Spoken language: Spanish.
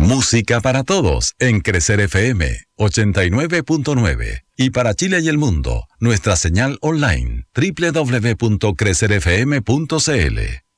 Música para todos en Crecer FM 89.9 y para Chile y el mundo, nuestra señal online www.crecerfm.cl.